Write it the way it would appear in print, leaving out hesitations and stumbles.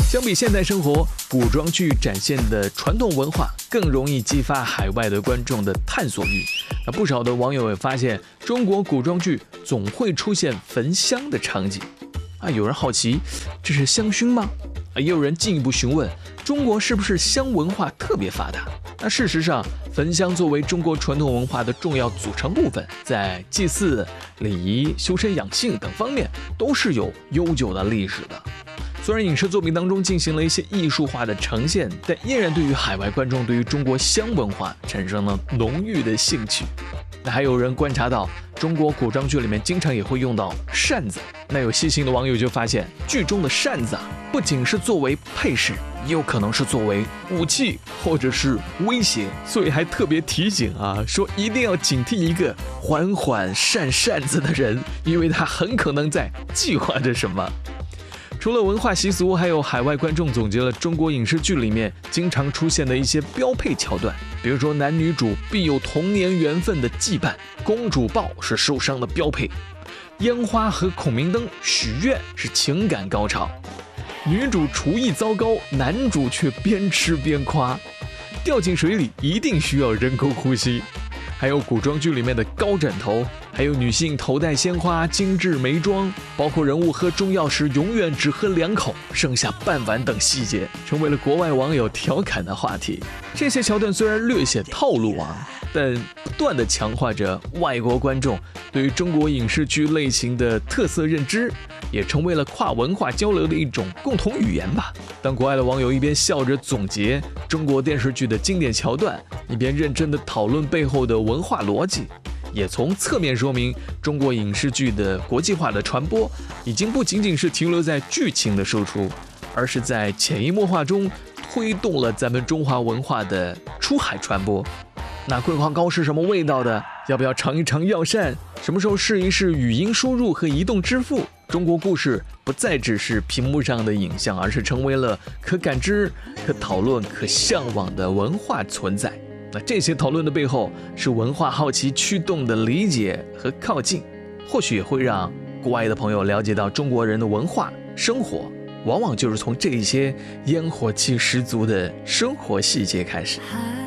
相比现代生活，古装剧展现的传统文化更容易激发海外的观众的探索欲。不少的网友也发现，中国古装剧总会出现焚香的场景。有人好奇，这是香薰吗？也有人进一步询问，中国是不是香文化特别发达？事实上，焚香作为中国传统文化的重要组成部分，在祭祀、礼仪、修身养性等方面都是有悠久的历史的。虽然影视作品当中进行了一些艺术化的呈现，但依然对于海外观众对于中国香文化产生了浓郁的兴趣。还有人观察到，中国古装剧里面经常也会用到扇子。有细心的网友就发现，剧中的扇子不仅是作为配饰，也有可能是作为武器或者是威胁，所以还特别提醒说一定要警惕一个缓缓扇扇子的人，因为他很可能在计划着什么。除了文化习俗，还有海外观众总结了中国影视剧里面经常出现的一些标配桥段，比如说男女主必有童年缘分的羁绊，公主抱是受伤的标配，烟花和孔明灯许愿是情感高潮，女主厨艺糟糕，男主却边吃边夸，掉进水里一定需要人工呼吸，还有古装剧里面的高枕头，还有女性头戴鲜花、精致眉妆，包括人物喝中药时永远只喝2口，剩下半碗等细节，成为了国外网友调侃的话题。这些桥段虽然略显套路但不断地强化着外国观众对于中国影视剧类型的特色认知，也成为了跨文化交流的一种共同语言吧。当国外的网友一边笑着总结中国电视剧的经典桥段，一边认真地讨论背后的文化逻辑，也从侧面说明中国影视剧的国际化的传播已经不仅仅是停留在剧情的输出，而是在潜移默化中推动了咱们中华文化的出海传播。桂花糕是什么味道的？要不要尝一尝药膳？什么时候试一试语音输入和移动支付？中国故事不再只是屏幕上的影像，而是成为了可感知、可讨论、可向往的文化存在。这些讨论的背后是文化好奇驱动的理解和靠近，或许也会让国外的朋友了解到中国人的文化生活往往就是从这些烟火气十足的生活细节开始。